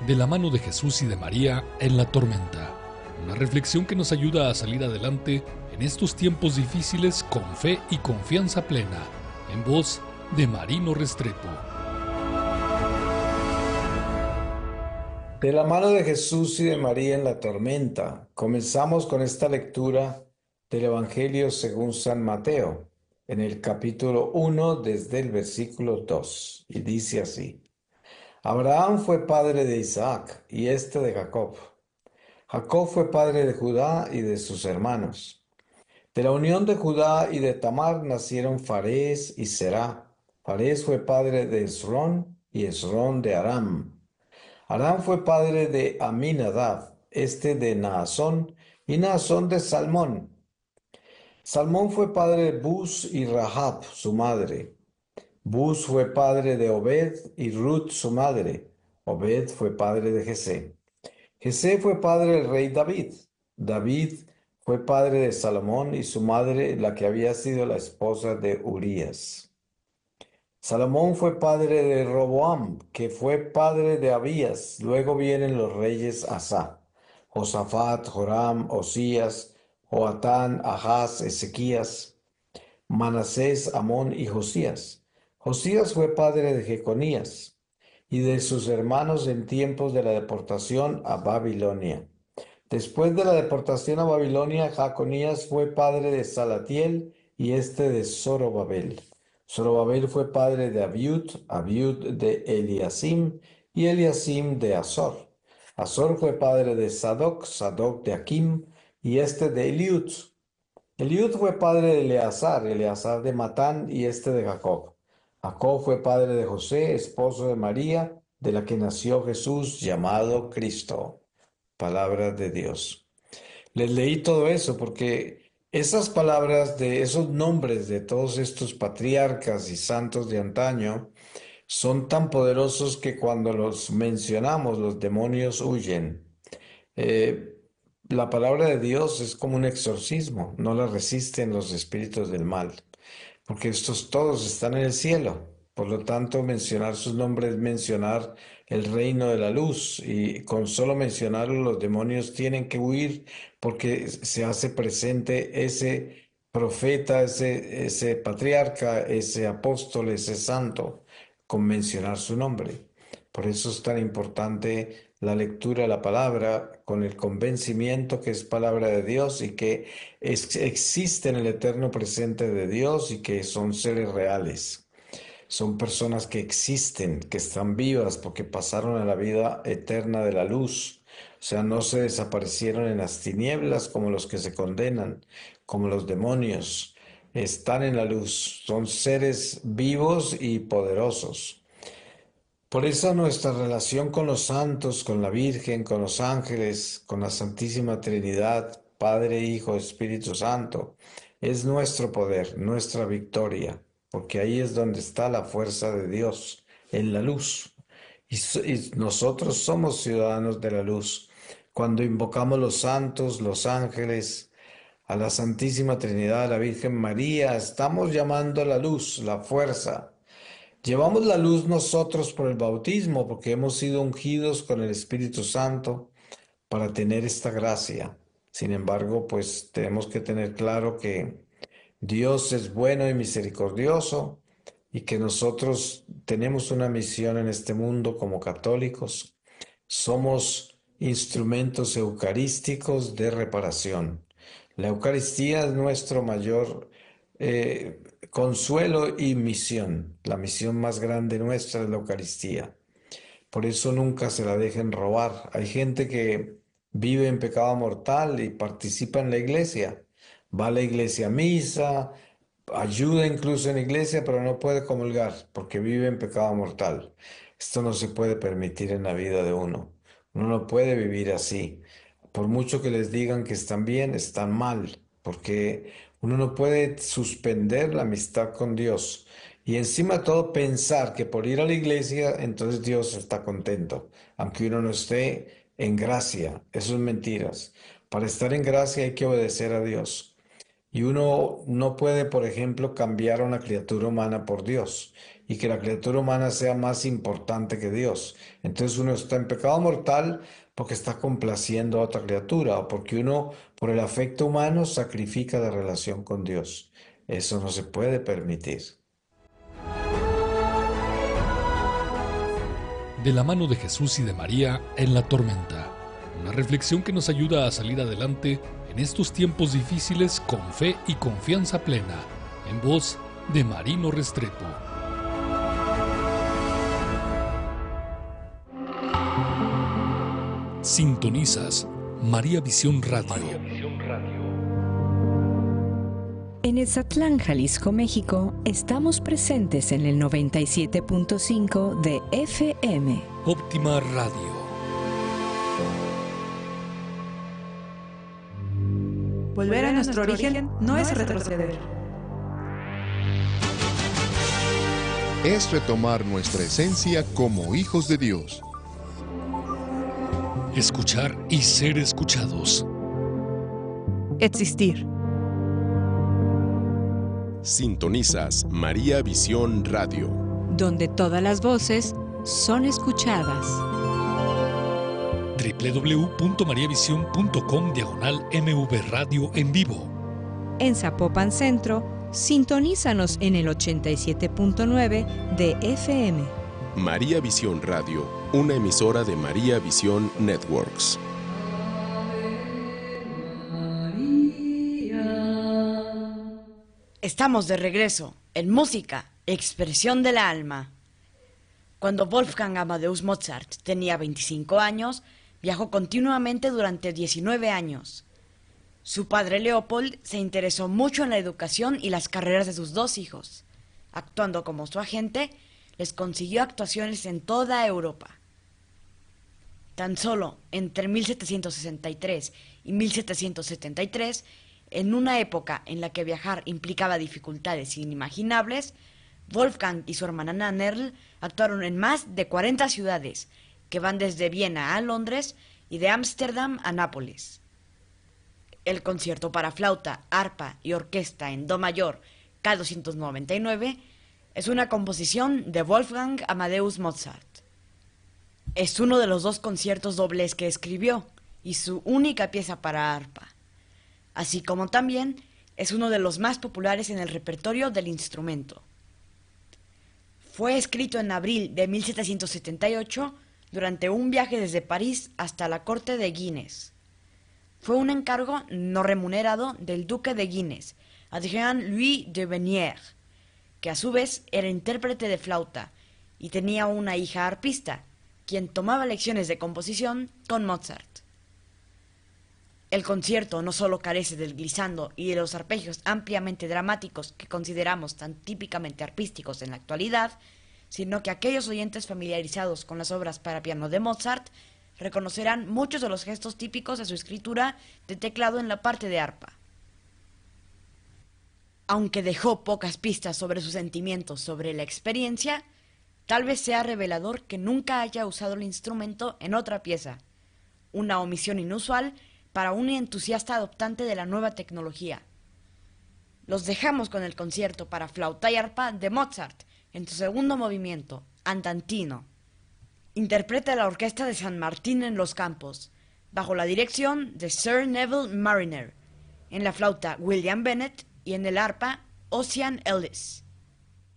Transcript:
de la mano de Jesús y de María en la tormenta. Una reflexión que nos ayuda a salir adelante en estos tiempos difíciles con fe y confianza plena, en voz de Marino Restrepo. De la mano de Jesús y de María en la tormenta, comenzamos con esta lectura del Evangelio según San Mateo, en el capítulo 1 desde el versículo 2, y dice así: Abraham fue padre de Isaac y este de Jacob. Jacob fue padre de Judá y de sus hermanos. De la unión de Judá y de Tamar nacieron Farés y Será. Farés fue padre de Esrón y Esrón de Aram. Aram fue padre de Aminadab, este de Naasón, y Naasón de Salmón. Salmón fue padre de Buz y Rahab, su madre. Buz fue padre de Obed y Ruth, su madre. Obed fue padre de Jesé. Jesé fue padre del rey David. David fue padre de Salomón y su madre, la que había sido la esposa de Urías. Salomón fue padre de Roboam, que fue padre de Abías. Luego vienen los reyes Asa, Josafat, Joram, Osías, Joatán, Ahaz, Ezequías, Manasés, Amón y Josías. Josías fue padre de Jeconías y de sus hermanos en tiempos de la deportación a Babilonia. Después de la deportación a Babilonia, Jeconías fue padre de Salatiel y este de Zorobabel. Zorobabel fue padre de Abiud, Abiud de Eliasim y Eliasim de Azor. Azor fue padre de Sadoc, Sadoc de Akim y este de Eliud. Eliud fue padre de Eleazar, Eleazar de Matán y este de Jacob. Jacob fue padre de José, esposo de María, de la que nació Jesús llamado Cristo. Palabra de Dios. Les leí todo eso porque esas palabras de esos nombres de todos estos patriarcas y santos de antaño son tan poderosos que cuando los mencionamos los demonios huyen. Eh, la palabra de Dios es como un exorcismo, no la resisten los espíritus del mal, porque estos todos están en el cielo. Por lo tanto, mencionar sus nombres es mencionar el reino de la luz, y con solo mencionarlo los demonios tienen que huir porque se hace presente ese profeta, ese patriarca, ese apóstol, ese santo, con mencionar su nombre. Por eso es tan importante la lectura de la palabra con el convencimiento que es palabra de Dios y que existe en el eterno presente de Dios y que son seres reales. Son personas que existen, que están vivas porque pasaron a la vida eterna de la luz. O sea, no se desaparecieron en las tinieblas como los que se condenan, como los demonios. Están en la luz, son seres vivos y poderosos. Por eso nuestra relación con los santos, con la Virgen, con los ángeles, con la Santísima Trinidad, Padre, Hijo, Espíritu Santo, es nuestro poder, nuestra victoria, porque ahí es donde está la fuerza de Dios, en la luz. Y nosotros somos ciudadanos de la luz. Cuando invocamos los santos, los ángeles, a la Santísima Trinidad, a la Virgen María, estamos llamando a la luz, la fuerza. Llevamos la luz nosotros por el bautismo, porque hemos sido ungidos con el Espíritu Santo para tener esta gracia. Sin embargo, pues tenemos que tener claro que Dios es bueno y misericordioso y que nosotros tenemos una misión en este mundo como católicos. Somos instrumentos eucarísticos de reparación. La Eucaristía es nuestro mayor consuelo y misión. La misión más grande nuestra es la Eucaristía. Por eso nunca se la dejen robar. Hay gente que vive en pecado mortal y participa en la iglesia. Va a la iglesia a misa, ayuda incluso en la iglesia, pero no puede comulgar porque vive en pecado mortal. Esto no se puede permitir en la vida de uno. Uno no puede vivir así. Por mucho que les digan que están bien, están mal, porque uno no puede suspender la amistad con Dios. Y encima de todo pensar que por ir a la iglesia, entonces Dios está contento, aunque uno no esté en gracia. Eso es mentiras. Para estar en gracia hay que obedecer a Dios. Y uno no puede, por ejemplo, cambiar a una criatura humana por Dios. y que la criatura humana sea más importante que Dios. Entonces uno está en pecado mortal porque está complaciendo a otra criatura o porque uno, por el afecto humano, sacrifica la relación con Dios. Eso no se puede permitir. De la mano de Jesús y de María en la tormenta. Una reflexión que nos ayuda a salir adelante en estos tiempos difíciles con fe y confianza plena. En voz de Marino Restrepo. Sintonizas María Visión Radio. En Etzatlán, Jalisco, México, estamos presentes en el 97.5 de FM. Óptima Radio. Volver a nuestro origen no es retroceder. Es retomar nuestra esencia como hijos de Dios. Escuchar y ser escuchados. Existir. Sintonizas María Visión Radio, donde todas las voces son escuchadas. www.mariavision.com/MV Radio en vivo. En Zapopan Centro, sintonízanos en el 87.9 de FM. María Visión Radio, una emisora de María Visión Networks. Estamos de regreso en música, expresión del alma. Cuando Wolfgang Amadeus Mozart tenía 25 años, viajó continuamente durante 19 años. Su padre Leopold se interesó mucho en la educación y las carreras de sus dos hijos. Actuando como su agente, les consiguió actuaciones en toda Europa. Tan solo entre 1763 y 1773, en una época en la que viajar implicaba dificultades inimaginables, Wolfgang y su hermana Nannerl actuaron en más de 40 ciudades, que van desde Viena a Londres y de Ámsterdam a Nápoles. El concierto para flauta, arpa y orquesta en do mayor K299 es una composición de Wolfgang Amadeus Mozart. Es uno de los 2 conciertos dobles que escribió y su única pieza para arpa, así como también es uno de los más populares en el repertorio del instrumento. Fue escrito en abril de 1778 durante un viaje desde París hasta la corte de Guinness. Fue un encargo no remunerado del duque de Guinness, Adrien Louis de Venier, que a su vez era intérprete de flauta y tenía una hija arpista, quien tomaba lecciones de composición con Mozart. El concierto no solo carece del glissando y de los arpegios ampliamente dramáticos que consideramos tan típicamente arpísticos en la actualidad, sino que aquellos oyentes familiarizados con las obras para piano de Mozart reconocerán muchos de los gestos típicos de su escritura de teclado en la parte de arpa. Aunque dejó pocas pistas sobre sus sentimientos sobre la experiencia, tal vez sea revelador que nunca haya usado el instrumento en otra pieza, una omisión inusual para un entusiasta adoptante de la nueva tecnología. Los dejamos con el concierto para flauta y arpa de Mozart, en su segundo movimiento, Andantino. Interpreta la orquesta de San Martín en los Campos, bajo la dirección de Sir Neville Mariner, en la flauta William Bennett y en el arpa Ossian Ellis.